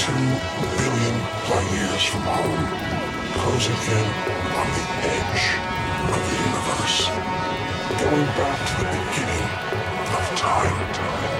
2 billion light years from home, closing in on the edge of the universe, going back to the beginning of time.